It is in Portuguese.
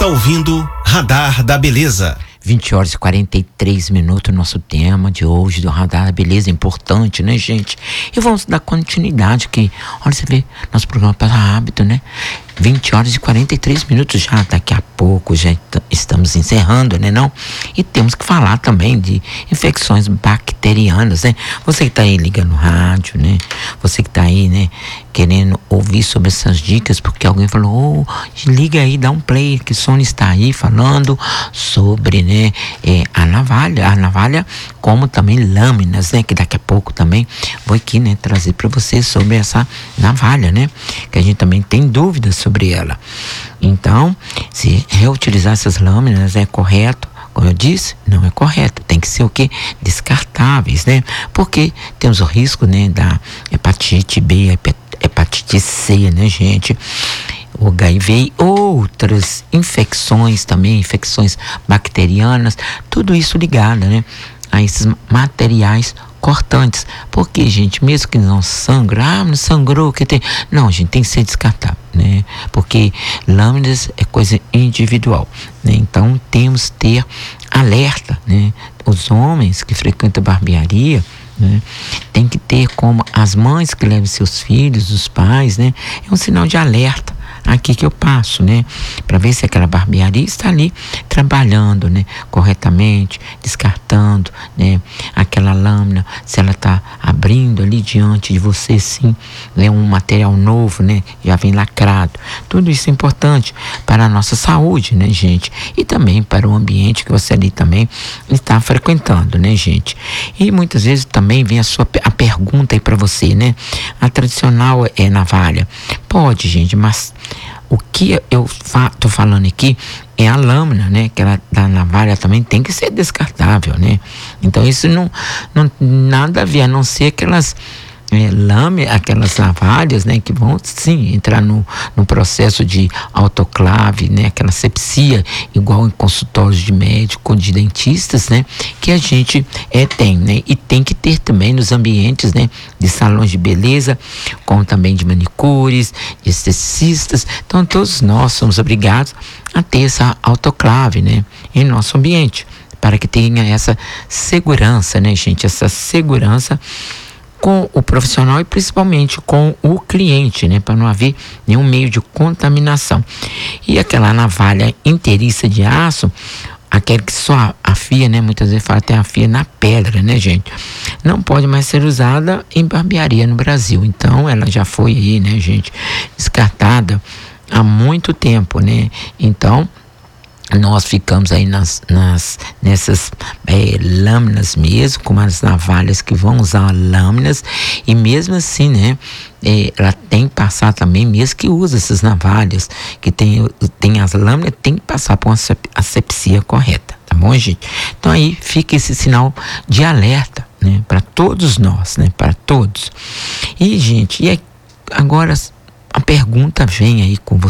Tá ouvindo Radar da Beleza. 20h43, nosso tema de hoje do Radar da Beleza, importante, né, gente? E vamos dar continuidade aqui. Olha, você vê, nosso programa passa rápido, né? 20h43 já, daqui a pouco já estamos encerrando, né, não? E temos que falar também de infecções bacterianas, né? Você que tá aí ligando o rádio, né? Você que tá aí, né, querendo ouvir sobre essas dicas, porque alguém falou, liga aí, dá um play, que Sônia está aí falando sobre, né, a navalha, como também lâminas, né, que daqui a pouco também vou aqui, né, trazer para vocês sobre essa navalha, né, que a gente também tem dúvidas sobre ela. Então, se reutilizar essas lâminas é correto, como eu disse, não é correto. Tem que ser o quê? Descartáveis, né? Porque temos o risco, né, da hepatite B, hepatite C, né, gente? O HIV e outras infecções também, infecções bacterianas, tudo isso ligado, né, a esses materiais cortantes. Porque, gente, mesmo que não sangra, não sangrou, que tem... Não, gente, tem que ser descartável, né? Porque lâminas é coisa individual, né? Então, temos que ter alerta, né? Os homens que frequentam barbearia, né, tem que ter, como as mães que levam seus filhos, os pais, né? É um sinal de alerta aqui que eu passo, né, para ver se aquela barbearia está ali trabalhando, né, corretamente, descartando, né, aquela lâmina, se ela está abrindo ali diante de você, sim, né, um material novo, né, já vem lacrado. Tudo isso é importante para a nossa saúde, né, gente, e também para o ambiente que você ali também está frequentando, né, gente. E muitas vezes também vem a pergunta aí para você, né, a tradicional é navalha? Pode, gente, mas o que eu tô falando aqui é a lâmina, né? Que ela da navalha também tem que ser descartável, né? Então isso não nada a ver, a não ser aquelas aquelas navalhas, né, que vão sim entrar no processo de autoclave, né, aquela sepsia igual em consultórios de médico, de dentistas, né, que a gente tem, né, e tem que ter também nos ambientes, né, de salões de beleza, como também de manicures, de esteticistas. Então todos nós somos obrigados a ter essa autoclave, né, em nosso ambiente, para que tenha essa segurança, né, gente, essa segurança com o profissional e principalmente com o cliente, né, para não haver nenhum meio de contaminação. E aquela navalha inteiriça de aço, aquela que só afia, né, muitas vezes fala até afia na pedra, né, gente, não pode mais ser usada em barbearia no Brasil. Então ela já foi aí, né, gente, descartada há muito tempo, né. Então nós ficamos aí nessas lâminas mesmo, como as navalhas que vão usar lâminas, e mesmo assim, né, ela tem que passar também, mesmo que usa essas navalhas, que tem as lâminas, tem que passar por uma asepsia correta, tá bom, gente? Então aí fica esse sinal de alerta, né, para todos nós, né, para todos. E, gente, agora a pergunta vem aí com